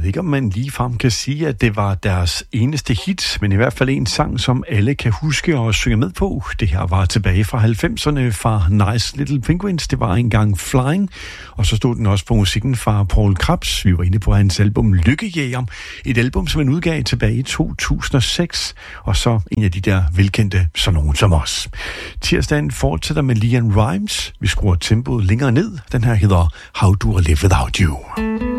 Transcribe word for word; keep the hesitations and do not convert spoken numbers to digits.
ikke, om man ligefrem kan sige, at det var deres eneste hit, men i hvert fald en sang, som alle kan huske og synge med på. Det her var tilbage fra halvfemserne fra Nice Little Penguins. Det var engang Flying, og så stod den også på musikken fra Paul Krebs. Vi var inde på hans album Lykkejæger. Et album, som han udgav tilbage i to tusind og seks, og så en af de der velkendte, så nogen som os. Tirsdagen fortsætter med LeAnn Rimes. Vi skruer tempoet længere ned. Den her hedder How Do I Live Without You.